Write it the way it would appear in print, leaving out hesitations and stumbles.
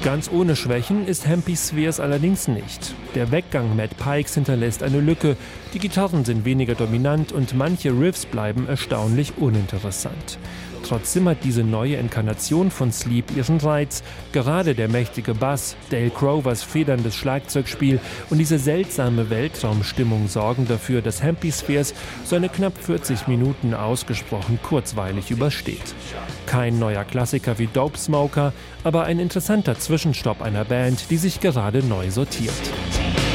Ganz ohne Schwächen ist Happy Spheres allerdings nicht. Der Weggang Matt Pikes hinterlässt eine Lücke, die Gitarren sind weniger dominant und manche Riffs bleiben erstaunlich uninteressant. Trotzdem hat diese neue Inkarnation von Sleep ihren Reiz. Gerade der mächtige Bass, Dale Grovers federndes Schlagzeugspiel und diese seltsame Weltraumstimmung sorgen dafür, dass Happy Spheres seine knapp 40 Minuten ausgesprochen kurzweilig übersteht. Kein neuer Klassiker wie Dope Smoker, aber ein interessanter Zwischenstopp einer Band, die sich gerade neu sortiert.